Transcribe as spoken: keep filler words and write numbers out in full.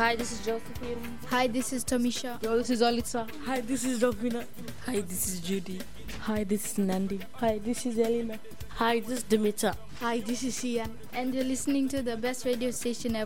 Hi, this is Josephine. Hi, this is Tamisha. Yo, this is Alitza. Hi, this is Ravina. Hi, this is Judy. Hi, this is Nandi. Hi, this is Elena. Hi, this is Dimitra. Hi, this is Ian. And you're listening to the best radio station ever.